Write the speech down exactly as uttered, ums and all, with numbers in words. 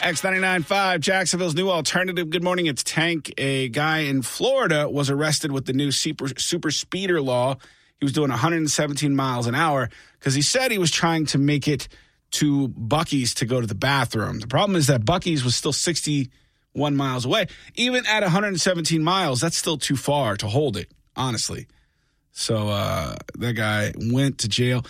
X ninety-nine point five, Jacksonville's new alternative. Good morning, it's Tank. A guy in Florida was arrested with the new super, super speeder law. He was doing one hundred seventeen miles an hour because he said he was trying to make it to Buc-ee's to go to the bathroom. The problem is that Buc-ee's was still sixty-one miles away. Even at one hundred seventeen miles, that's still too far to hold it, honestly. So uh, that guy went to jail.